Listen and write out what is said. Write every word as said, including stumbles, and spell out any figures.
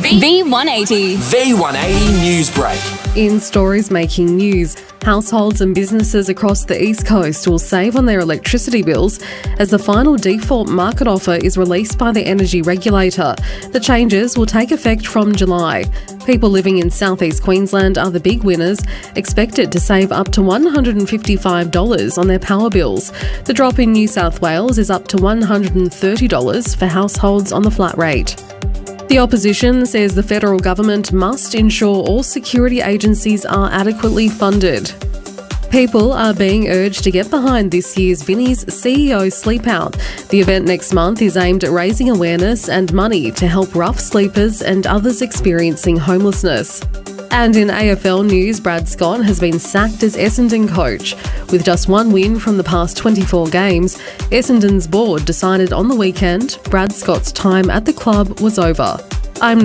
V one eighty. V one eighty News Break. In stories making news, households and businesses across the East Coast will save on their electricity bills as the final default market offer is released by the energy regulator. The changes will take effect from July. People living in southeast Queensland are the big winners, expected to save up to one hundred fifty-five dollars on their power bills. The drop in New South Wales is up to one hundred thirty dollars for households on the flat rate. The opposition says the federal government must ensure all security agencies are adequately funded. People are being urged to get behind this year's Vinnie's C E O Sleep Out. The event next month is aimed at raising awareness and money to help rough sleepers and others experiencing homelessness. And in A F L news, Brad Scott has been sacked as Essendon coach. With just one win from the past twenty-four games, Essendon's board decided on the weekend Brad Scott's time at the club was over.